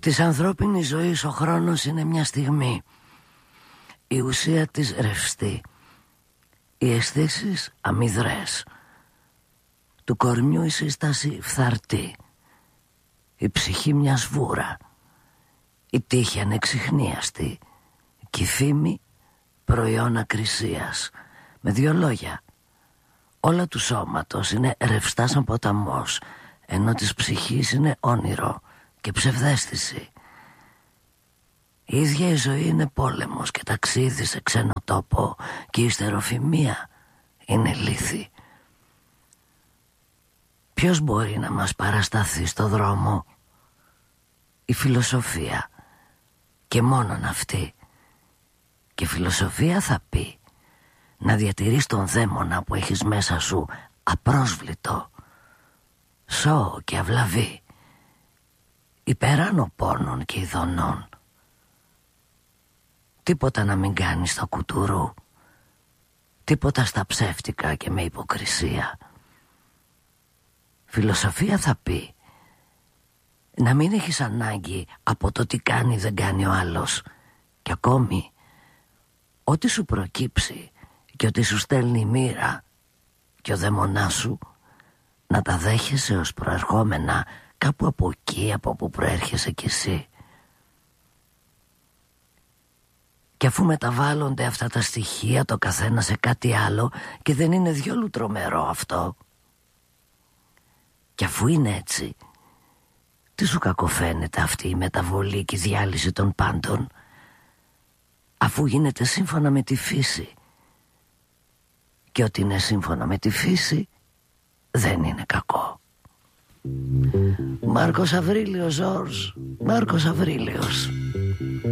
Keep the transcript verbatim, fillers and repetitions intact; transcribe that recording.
Της ανθρώπινης ζωής ο χρόνος είναι μια στιγμή. Η ουσία της ρευστή. Οι αισθήσεις αμυδρές. Του κορμιού η σύσταση φθαρτή. Η ψυχή μια σβούρα. Η τύχη ανεξιχνίαστη. Και η φήμη προϊόν ακρισίας. Με δύο λόγια, όλα του σώματος είναι ρευστά σαν ποταμός, ενώ της ψυχής είναι όνειρο και ψευδαίσθηση. Η ίδια η ζωή είναι πόλεμος και ταξίδι σε ξένο τόπο, και η ιστεροφημία είναι λύθη. Ποιος μπορεί να μας παρασταθεί στο δρόμο? Η φιλοσοφία, και μόνον αυτή. Και η φιλοσοφία θα πει να διατηρείς τον δαίμονα που έχεις μέσα σου απρόσβλητο, σώο και αυλαβή, υπεράνω πόνων και ειδονών. Τίποτα να μην κάνεις στο κουτουρού, τίποτα στα ψεύτικα και με υποκρισία. Φιλοσοφία θα πει να μην έχεις ανάγκη από το τι κάνει δεν κάνει ο άλλος, και ακόμη ό,τι σου προκύψει και ότι σου στέλνει η μοίρα και ο δαίμονάς σου, να τα δέχεσαι ως προερχόμενα κάπου από εκεί από που προέρχεσαι κι εσύ. Και αφού μεταβάλλονται αυτά τα στοιχεία το καθένα σε κάτι άλλο, και δεν είναι διόλου τρομερό αυτό, και αφού είναι έτσι, τι σου κακοφαίνεται αυτή η μεταβολή και η διάλυση των πάντων, αφού γίνεται σύμφωνα με τη φύση, και ότι είναι σύμφωνα με τη φύση δεν είναι κακό. Μάρκος Αβρίλιος, Ζόρζ, Μάρκος Αβρίλιος.